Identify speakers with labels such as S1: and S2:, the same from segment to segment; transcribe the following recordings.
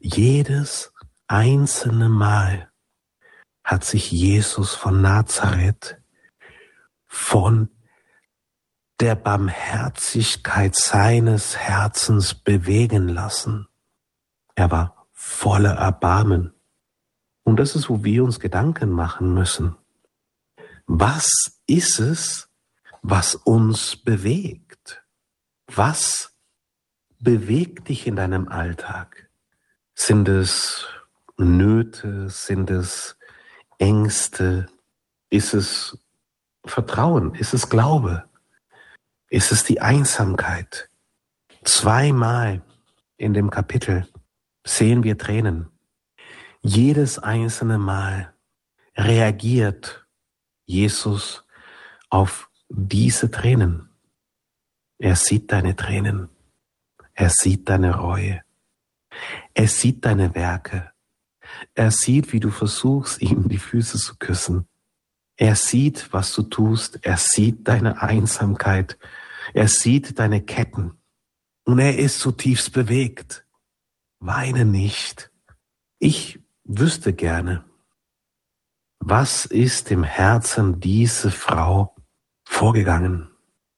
S1: jedes einzelne Mal hat sich Jesus von Nazareth von der Barmherzigkeit seines Herzens bewegen lassen. Er war voller Erbarmen. Und das ist, wo wir uns Gedanken machen müssen. Was ist es, was uns bewegt? Was bewegt dich in deinem Alltag? Sind es Nöte? Sind es Ängste? Ist es Vertrauen? Ist es Glaube? Ist es die Einsamkeit? 2-mal in dem Kapitel sehen wir Tränen. Jedes einzelne Mal reagiert Jesus auf diese Tränen. Er sieht deine Tränen. Er sieht deine Reue. Er sieht deine Werke. Er sieht, wie du versuchst, ihm die Füße zu küssen. Er sieht, was du tust. Er sieht deine Einsamkeit. Er sieht deine Ketten. Und er ist zutiefst bewegt. Weine nicht. Ich wüsste gerne, was ist im Herzen dieser Frau vorgegangen?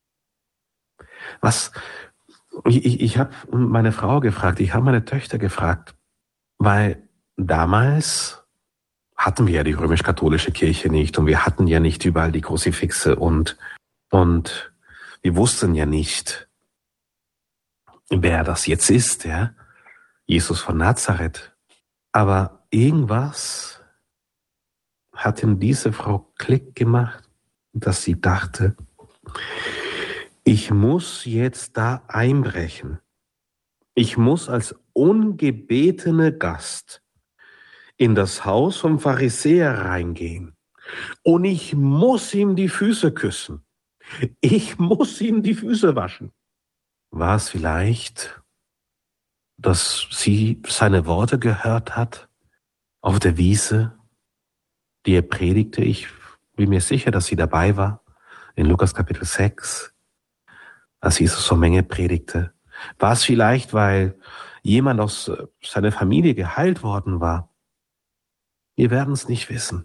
S1: Ich habe meine Frau gefragt, ich habe meine Töchter gefragt, weil damals hatten wir ja die römisch-katholische Kirche nicht und wir hatten ja nicht überall die Kruzifixe und wir wussten ja nicht, wer das jetzt ist, ja, Jesus von Nazareth. Aber irgendwas hat in diese Frau Klick gemacht, dass sie dachte, ich muss jetzt da einbrechen. Ich muss als ungebetene Gast in das Haus vom Pharisäer reingehen. Und ich muss ihm die Füße küssen. Ich muss ihm die Füße waschen. War es vielleicht, dass sie seine Worte gehört hat auf der Wiese, die er predigte? Ich bin mir sicher, dass sie dabei war in Lukas Kapitel 6, als Jesus zur Menge predigte. War es vielleicht, weil jemand aus seiner Familie geheilt worden war? Wir werden es nicht wissen.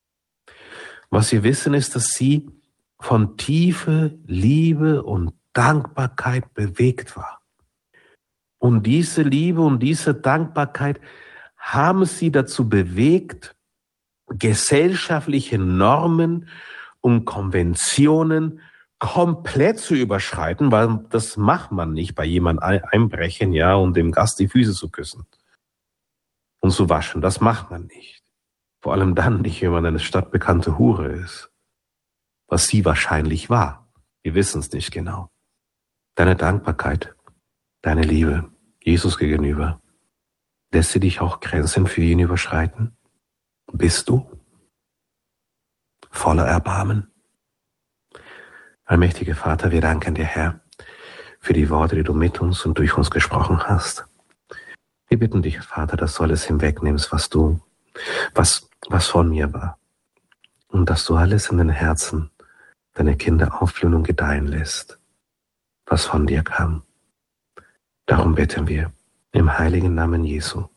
S1: Was wir wissen, ist, dass sie von tiefer Liebe und Dankbarkeit bewegt war. Und diese Liebe und diese Dankbarkeit haben sie dazu bewegt, gesellschaftliche Normen und Konventionen komplett zu überschreiten, weil das macht man nicht bei jemandem einbrechen, ja, und dem Gast die Füße zu küssen und zu waschen. Das macht man nicht. Vor allem dann nicht, wenn man eine stadtbekannte Hure ist. Was sie wahrscheinlich war. Wir wissen es nicht genau. Deine Dankbarkeit, deine Liebe Jesus gegenüber, lässt sie dich auch Grenzen für ihn überschreiten? Bist du voller Erbarmen? Allmächtiger Vater, wir danken dir, Herr, für die Worte, die du mit uns und durch uns gesprochen hast. Wir bitten dich, Vater, dass du alles hinwegnimmst, was von mir war. Und dass du alles in den Herzen deiner Kinder aufblühen und gedeihen lässt, was von dir kam. Darum bitten wir im heiligen Namen Jesu.